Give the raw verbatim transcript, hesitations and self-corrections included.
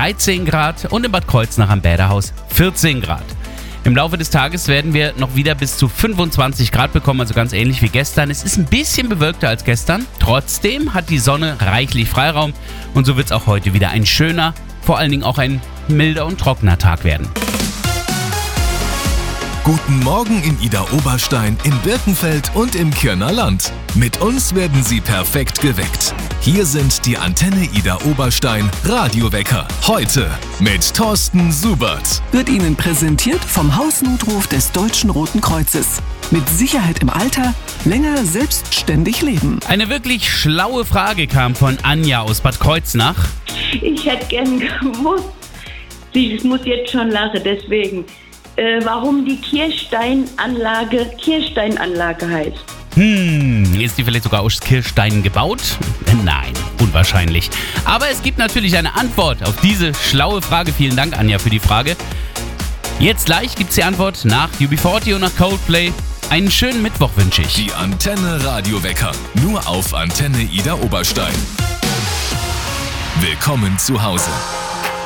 dreizehn Grad und in Bad Kreuznach am Bäderhaus vierzehn Grad. Im Laufe des Tages werden wir noch wieder bis zu fünfundzwanzig Grad bekommen, also ganz ähnlich wie gestern. Es ist ein bisschen bewölkter als gestern. Trotzdem hat die Sonne reichlich Freiraum und so wird es auch heute wieder ein schöner, vor allen Dingen auch ein milder und trockener Tag werden. Guten Morgen in Idar-Oberstein, in Birkenfeld und im Kirner Land. Mit uns werden Sie perfekt geweckt. Hier sind die Antenne Idar-Oberstein Radiowecker. Heute mit Thorsten Subert. Wird Ihnen präsentiert vom Hausnotruf des Deutschen Roten Kreuzes. Mit Sicherheit im Alter, länger selbstständig leben. Eine wirklich schlaue Frage kam von Anja aus Bad Kreuznach. Ich hätte gern gewusst, ich muss jetzt schon lachen, deswegen, äh, warum die Kirchsteinanlage Kirchsteinanlage heißt. Hm, ist die vielleicht sogar aus Kirchsteinen gebaut? Nein, unwahrscheinlich. Aber es gibt natürlich eine Antwort auf diese schlaue Frage. Vielen Dank, Anja, für die Frage. Jetzt gleich gibt's die Antwort nach U B vierzig und nach Coldplay. Einen schönen Mittwoch wünsche ich. Die Antenne Radiowecker. Nur auf Antenne Idar-Oberstein. Willkommen zu Hause.